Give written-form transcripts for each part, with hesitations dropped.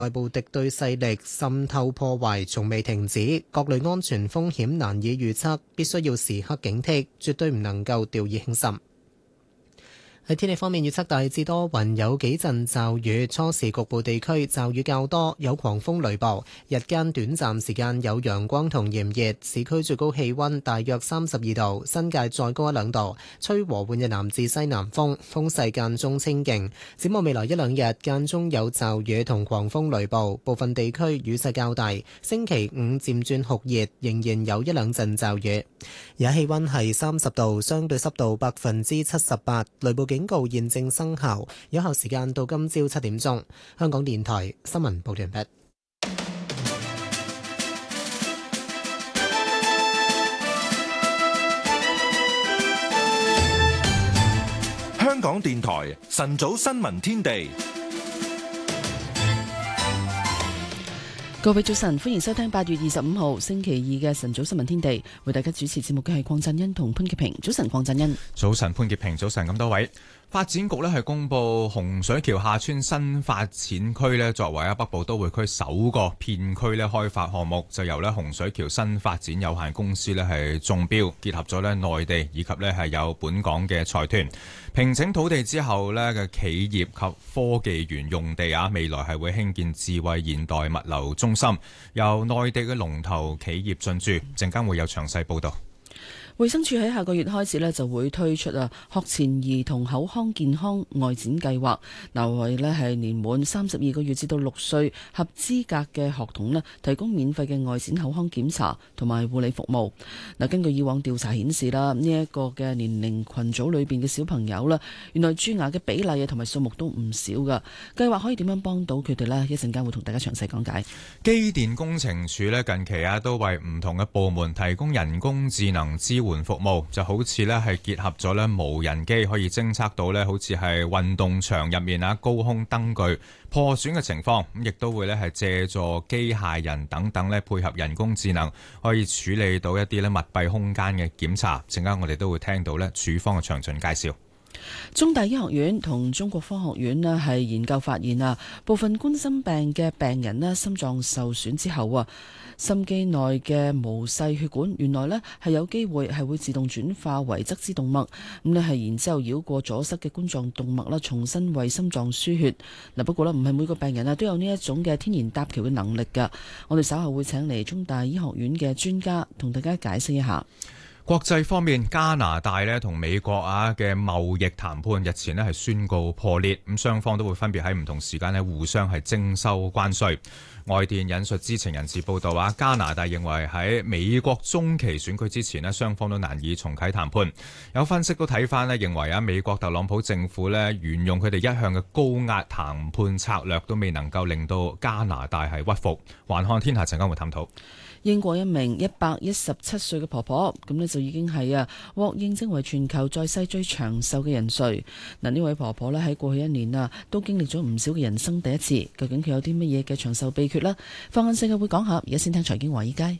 內部敵對勢力滲透破壞從未停止，各類安全風險難以預測，必須要時刻警惕，絕對唔能夠掉以輕心。喺天氣方面預測大致多雲，有幾陣驟雨，初時局部地區驟雨較多，有狂風雷暴。日間短暫時間有陽光同炎熱，市區最高氣溫大約32度，新界再高1-2度。吹和緩嘅南至西南風，風勢間中清勁。展望未來1-2日間中有驟雨同狂風雷暴，部分地區雨勢較大。星期5漸轉酷熱，仍然有1-2陣驟雨。而家氣溫係30度，相對濕度78%，雷暴警告現正生效，有效時間到今朝7點鐘。香港電台新聞報道完畢。 香港電台晨早新聞天地。 各位早晨，歡迎收聽8月25號星期2嘅晨早新聞天地，為大家主持節目嘅係鄺振欣同潘潔平。早晨，鄺振欣。 早晨，潘潔平。早晨，咁多位。發展局係公布洪水橋廈村新發展區作為北部都會區首個片區開發項目，就由洪水橋新發展有限公司係中標，結合咗內地以及係有本港嘅財團，平整土地之後嘅企業及科技園用地未來係會興建智慧現代物流中心，由內地嘅龍頭企業進駐，陣間會有詳細報導。 衛生署喺下個月開始就會推出學前兒童口腔健康外展計劃，為係年滿32個月至到6歲合資格嘅學童提供免費嘅外展口腔檢查同埋護理服務。根據以往調查顯示呢一個嘅年齡群組裏邊嘅小朋友原來蛀牙嘅比例同埋數目都唔少噶。計劃可以點樣幫到佢哋呢？一陣間會同大家詳細講解。 機電工程署近期都為唔同嘅部門提供人工智能支援服務，就好似係結合咗無人機，可以偵測到好似係運動場入面高空燈具破損嘅情況，咁亦都會係借助機械人等等配合人工智能，可以處理到一啲密閉空間嘅檢查。陣間我哋都會聽到署方嘅詳盡介紹。 中大醫學院同中國科學院係研究發現部分冠心病嘅病人心臟受損之後心肌內嘅毛細血管原來係有機會係會自動轉化為側支動脈，咁係然之後繞過阻塞嘅冠狀動脈重新為心臟輸血。不過唔係每個病人都有呢一種嘅天然搭橋嘅能力㗎。我哋稍後會請嚟中大醫學院嘅專家同大家解釋一下。 國際方面，加拿大同美國嘅貿易談判日前係宣告破裂，咁雙方都會分別喺唔同時間互相係徵收關稅。外電引述知情人士報道加拿大認為喺美國中期選舉之前雙方都難以重啟談判。有分析都睇翻認為美國特朗普政府沿用佢哋一向嘅高壓談判策略，都未能夠令到加拿大係屈服。環看天下陣間會探討。 英國一名117歲嘅婆婆，咁就已經係獲認證為全球在世最長壽嘅人瑞。呢位婆婆喺過去1年都經歷咗唔少嘅人生第一次。究竟佢有啲乜嘢嘅長壽秘訣呢？放眼世界會講下，而家先聽財經華爾街。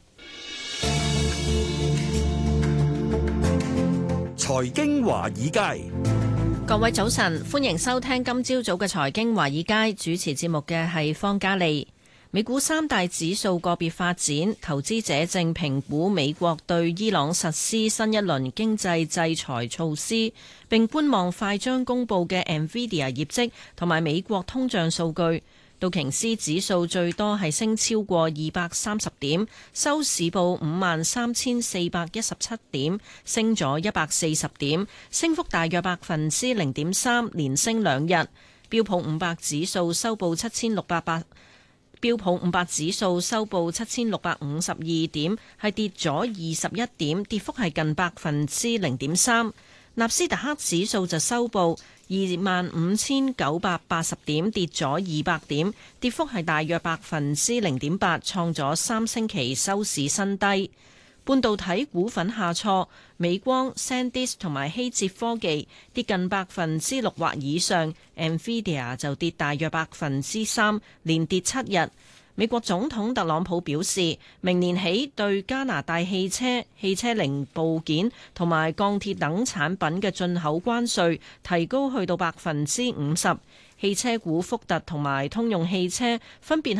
財經華爾街， 各位早晨，歡迎收聽今朝早嘅財經華爾街，主持節目嘅係方嘉利。美股3大指數個別發展，投資者正評估美國對伊朗實施新一輪經濟制裁措施，並觀望快將公佈嘅 NVIDIA 業績同埋美國通脹數據。道瓊斯指數最多係升超過230點，收市報53,417點，升咗140點，升幅大約0.3%，連升2日。標普500指數收報7652點，係跌咗21點，跌幅係近0.3%。納斯達克指數就收報25,980點，跌咗200點，跌幅係大約0.8%，創咗3星期收市新低。半導體股份下挫，美光、SanDisk 同埋希捷科技跌近6%或以上 ，NVIDIA 就跌大約3%，連跌7日。美國總統特朗普表示，明年起對加拿大汽車、汽車零部件同埋鋼鐵等產品嘅進口關稅提高去到50%。 汽車股福特同埋通用汽車分別